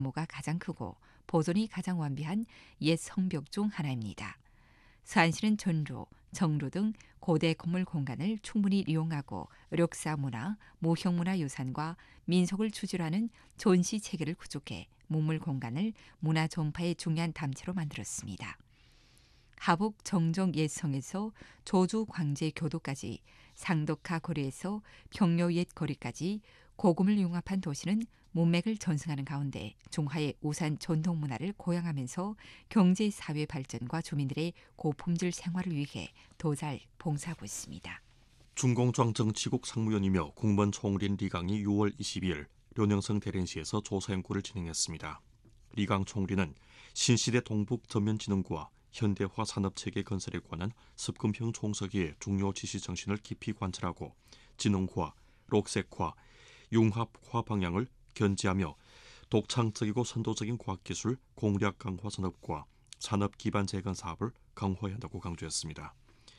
모가 가장 크고 보존이 가장 완비한 옛 성벽 중 하나입니다. 서안시는 전로, 정로 등 고대 건물 공간을 충분히 이용하고 력사문화, 모형문화 유산과 민속을 추출하는 존시 체계를 구축해 문물 공간을 문화 전파의 중요한 담체로 만들었습니다. 하북 정종 옛성에서 조주 광제 교도까지 상덕하 거리에서 평려 옛 거리까지 고금을 융합한 도시는 문맥을 전승하는 가운데 중화의 우산 전통 문화를 고양하면서 경제 사회 발전과 주민들의 고품질 생활을 위해 도잘 봉사하고 있습니다. 중공정 정치국 상무위원이며 공무원 총리인 리강이 6월 22일 료녕성 대련시에서 조사 연구를 진행했습니다. 리강 총리는 신시대 동북 전면진흥구와 현대화 산업체계 건설에 관한 습금형 총서기의 중요 지시 정신을 깊이 관찰하고 진흥화, 록색화, 융합화 방향을 견지하며 독창적이고 선도적인 과학기술 공략 강화 산업과 산업 기반 재건 사업을 강화해야 한다고 강조했습니다.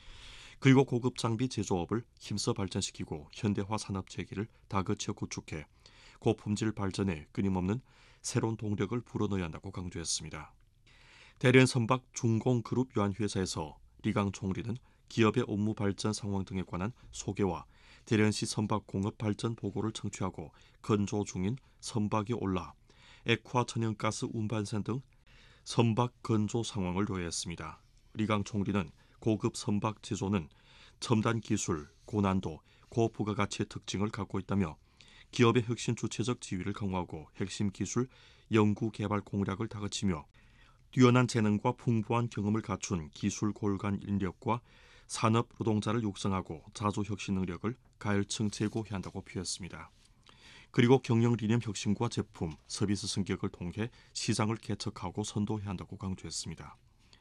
그리고 고급 장비 제조업을 힘써 발전시키고 현대화 산업 체계를 다그쳐 구축해 고품질 발전에 끊임없는 새로운 동력을 불어넣어야 한다고 강조했습니다. 대련 선박 중공그룹 유한회사에서 리강 총리는 기업의 업무 발전 상황 등에 관한 소개와 대련시 선박 공업 발전 보고를 청취하고 건조 중인 선박이 올라 액화 천연가스 운반선 등 선박 건조 상황을 요약했습니다. 리강 총리는 고급 선박 제조는 첨단 기술, 고난도, 고부가가치의 특징을 갖고 있다며 기업의 혁신 주체적 지위를 강화하고 핵심 기술, 연구 개발 공략을 다그치며 뛰어난 재능과 풍부한 경험을 갖춘 기술 골간 인력과 산업 노동자를 육성하고 자주 혁신 능력을 가열층 제고해야 한다고 표했습니다. 그리고 경영 리념 혁신과 제품, 서비스 승격을 통해 시장을 개척하고 선도해야 한다고 강조했습니다.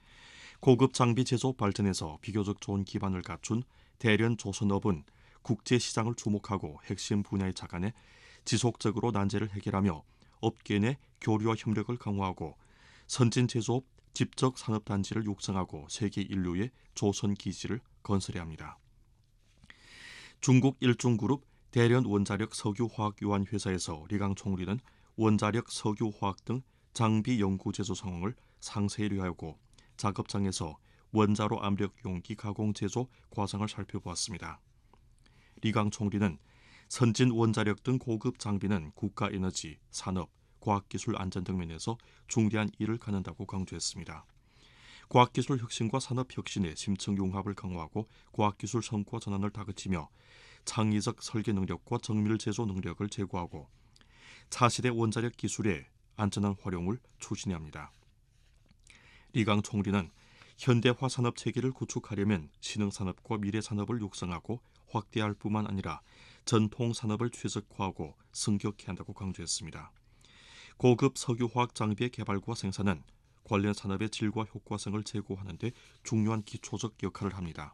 고급 장비 제조 발전에서 비교적 좋은 기반을 갖춘 대련 조선업은 국제시장을 주목하고 핵심 분야의 자간에 지속적으로 난제를 해결하며 업계 내 교류와 협력을 강화하고 선진 제조업 집적 산업단지를 육성하고 세계 인류의 조선 기지를 건설해야 합니다. 중국 일중그룹 대련 원자력 석유화학유한회사에서 리강 총리는 원자력 석유화학 등 장비 연구 제조 상황을 상세히 리하고 작업장에서 원자로 압력 용기 가공 제조 과정을 살펴보았습니다. 리강 총리는 선진 원자력 등 고급 장비는 국가 에너지, 산업, 과학기술 안전 등 면에서 중대한 일을 갖는다고 강조했습니다. 과학기술 혁신과 산업혁신의 심층 융합을 강화하고 과학기술 성과 전환을 다그치며 창의적 설계 능력과 정밀 제조 능력을 제고하고 차세대 원자력 기술의 안전한 활용을 추진해야 합니다. 리강 총리는 현대화 산업 체계를 구축하려면 신흥산업과 미래산업을 육성하고 확대할 뿐만 아니라 전통 산업을 최적화하고 승격해야 한다고 강조했습니다. 고급 석유화학 장비의 개발과 생산은 관련 산업의 질과 효과성을 제고하는 데 중요한 기초적 역할을 합니다.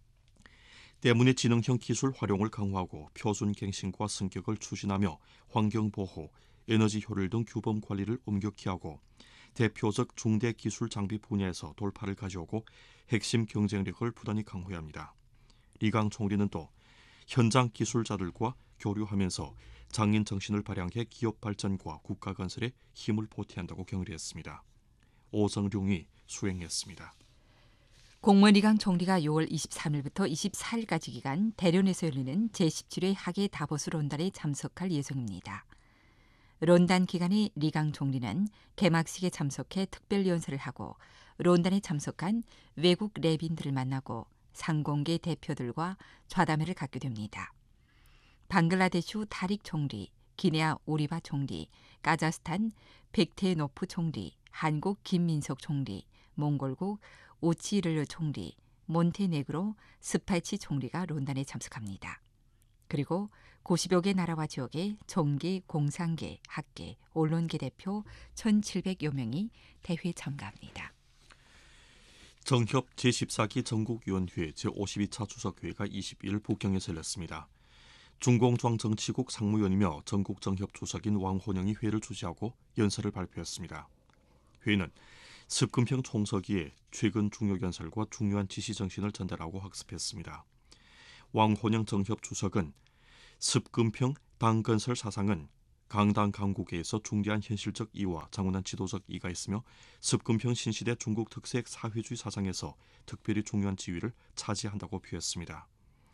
때문에 지능형 기술 활용을 강화하고 표준 갱신과 승격을 추진하며 환경보호, 에너지 효율 등 규범 관리를 엄격히 하고 대표적 중대 기술 장비 분야에서 돌파를 가져오고 핵심 경쟁력을 부단히 강화해야 합니다. 리강 총리는 또 현장 기술자들과 교류하면서 장인 정신을 발양해 기업 발전과 국가 건설에 힘을 보태야 한다고 격려했습니다. 오성룡이 수행했습니다. 공무원 리강 총리가 6월 23일부터 24일까지 기간 대련에서 열리는 제17회 하계 다보스 론단에 참석할 예정입니다. 론단 기간에 리강 총리는 개막식에 참석해 특별연설을 하고 론단에 참석한 외국 래빈들을 만나고 상공계 대표들과 좌담회를 갖게 됩니다. 방글라데슈 타릭 총리, 기네아 오리바 총리, 카자흐스탄 백테노프 총리, 한국 김민석 총리, 몽골국 오치르르 총리, 몬테네그로 스파이치 총리가 론단에 참석합니다. 그리고 90여 개 나라와 지역의 정계, 공상계, 학계, 언론계 대표 1,700여 명이 대회에 참가합니다. 정협 제14기 전국위원회 제52차 주석회의가 22일 북경에서 열렸습니다. 중공정 정치국 상무위원이며 전국정협 주석인 왕호영이 회의를 주재하고 연설을 발표했습니다. 회의는 습금형 총서기의 최근 중요 연설과 중요한 지시 정신을 전달하고 학습했습니다. 왕호영 정협 주석은 습금형 당건설 사상은 강당 강국에서 중대한 현실적 이와 장훈한 지도적 이가 있으며 습근평 신시대 중국 특색 사회주의 사상에서 특별히 중요한 지위를 차지한다고 표했습니다.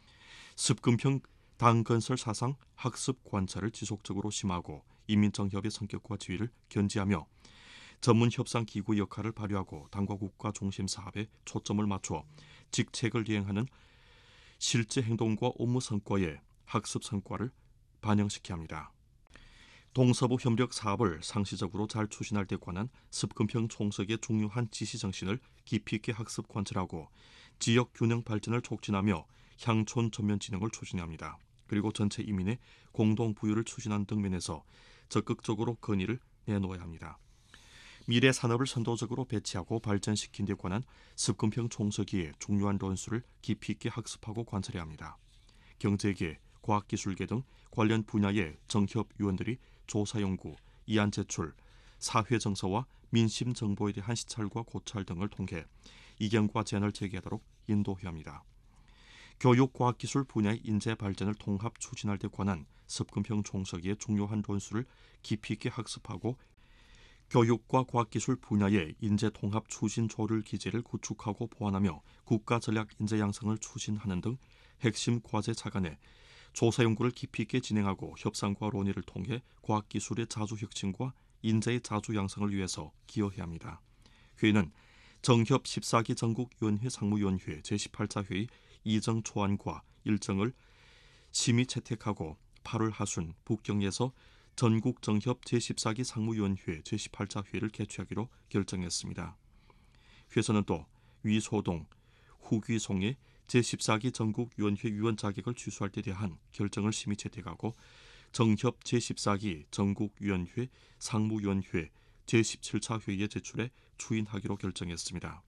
습근평 당 건설 사상 학습 관찰을 지속적으로 심화하고 인민정협의 성격과 지위를 견지하며 전문 협상 기구 역할을 발휘하고 당과 국가 중심 사업에 초점을 맞춰 직책을 이행하는 실제 행동과 업무 성과에 학습 성과를 반영시켜야 합니다. 동서부 협력 사업을 상시적으로 잘 추진할 데 관한 습근평 총석의 중요한 지시 정신을 깊이 있게 학습 관찰하고 지역 균형 발전을 촉진하며 향촌 전면 진흥을 추진해야 합니다. 그리고 전체 이민의 공동 부유를 추진하는 등 면에서 적극적으로 건의를 내놓아야 합니다. 미래 산업을 선도적으로 배치하고 발전시킨 데 관한 습근평 총서기의 중요한論수를 깊이 있게 학습하고 관찰해야 합니다. 경제계, 과학기술계 등 관련 분야의 정협위원들이 조사연구, 이안 제출, 사회정서와 민심 정보에 대한 시찰과 고찰 등을 통해 이견과 제안을 제기하도록 인도해야 합니다. 교육, 과학기술 분야의 인재 발전을 통합 추진할 데 관한 습근평 총서기의 중요한論수를 깊이 있게 학습하고 교육과 과학기술 분야의 인재 통합 추진 조율 기제를 구축하고 보완하며 국가 전략 인재 양성을 추진하는 등 핵심 과제 차관에 조사 연구를 깊이 있게 진행하고 협상과 논의를 통해 과학기술의 자주 혁신과 인재의 자주 양성을 위해서 기여해야 합니다. 회의는 정협 14기 전국위원회 상무위원회 제18차 회의 이정 초안과 일정을 심의 채택하고 8월 하순 북경에서 전국정협 제14기 상무위원회 제18차 회의를 개최하기로 결정했습니다. 회에서는 또 위소동, 후귀송의 제14기 전국위원회 위원 자격을 취소할 데 대한 결정을 심의 채택하고 정협 제14기 전국위원회 상무위원회 제17차 회의에 제출해 추인하기로 결정했습니다.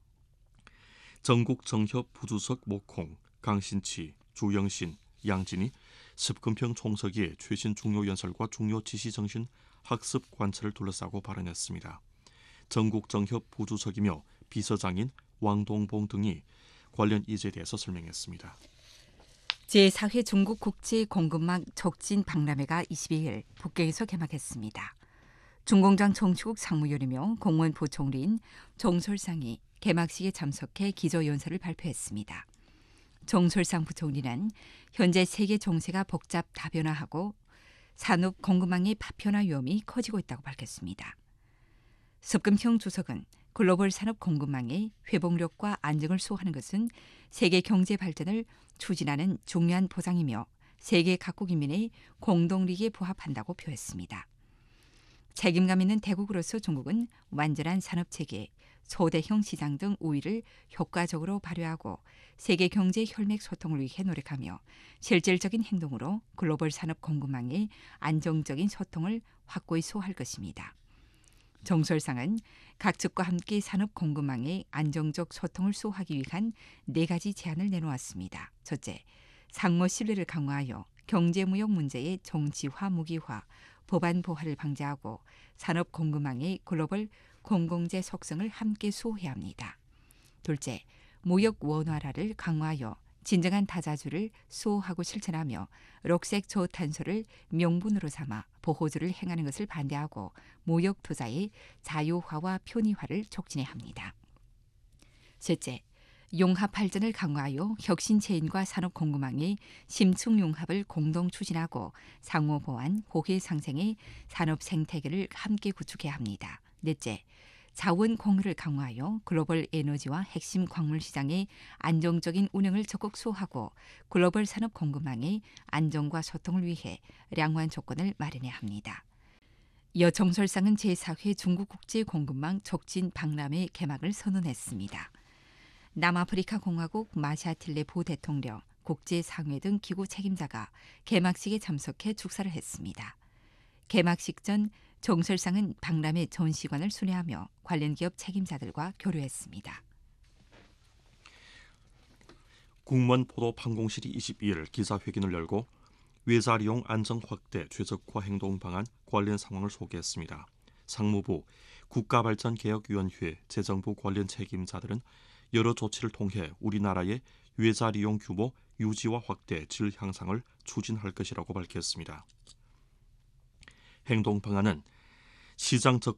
전국정협 부주석 목콩, 강신치, 주영신, 양진이 습근평 총서기의 최신 중요 연설과 중요 지시 정신 학습 관찰을 둘러싸고 발언했습니다. 전국정협 부주석이며 비서장인 왕동봉 등이 관련 이제에 대해서 설명했습니다. 제4회 중국국제공급망 촉진 박람회가 22일 북경에서 개막했습니다. 중공장 정치국 상무위원이며 공무원 부총리인 정솔상이 개막식에 참석해 기조연설을 발표했습니다. 정솔상 부총리는 현재 세계 정세가 복잡 다변화하고 산업 공급망의 파편화 위험이 커지고 있다고 밝혔습니다. 습근평 주석은 글로벌 산업 공급망의 회복력과 안정을 수호하는 것은 세계 경제 발전을 추진하는 중요한 보장이며 세계 각국 인민의 공동리에 부합한다고 표했습니다. 책임감 있는 대국으로서 중국은 완전한 산업체계, 소대형 시장 등 우위를 효과적으로 발휘하고 세계 경제 혈맥 소통을 위해 노력하며 실질적인 행동으로 글로벌 산업 공급망의 안정적인 소통을 확고히 수호할 것입니다. 정설상은 각 측과 함께 산업 공급망의 안정적 소통을 수호하기 위한 4가지 제안을 내놓았습니다. 첫째, 상호 신뢰를 강화하여 경제무역 문제의 정치화, 무기화, 법안 보화를 방지하고 산업 공급망의 글로벌 공공재 속성을 함께 수호해야 합니다. 둘째, 무역 원활화를 강화하여 진정한 다자주를 수호하고 실천하며 녹색 저탄소를 명분으로 삼아 보호주를 행하는 것을 반대하고 무역 투자의 자유화와 편의화를 촉진해야 합니다. 셋째, 융합 발전을 강화하여 혁신 체인과 산업 공급망의 심층 융합을 공동 추진하고 상호 보완, 호혜 상생의 산업 생태계를 함께 구축해야 합니다. 넷째, 자원 공유를 강화하여 글로벌 에너지와 핵심 광물 시장의 안정적인 운영을 적극 수호하고 글로벌 산업 공급망의 안정과 소통을 위해 량화한 조건을 마련해야 합니다. 이어 정설상은 제4회 중국국제공급망 촉진 박람회 개막을 선언했습니다. 남아프리카 공화국 마샤틸레 부대통령, 국제상회 등 기구 책임자가 개막식에 참석해 축사를 했습니다. 개막식 전 정설상은 박람회 전시관을 순회하며 관련 기업 책임자들과 교류했습니다. 국무원 포도판공실이 22일 기자회견을 열고 외자리용 안정 확대 최적화 행동 방안 관련 상황을 소개했습니다. 상무부, 국가발전개혁위원회, 재정부 관련 책임자들은 여러 조치를 통해 우리나라의 외자리용 규모 유지와 확대, 질 향상을 추진할 것이라고 밝혔습니다. 행동 방안은 시장 접근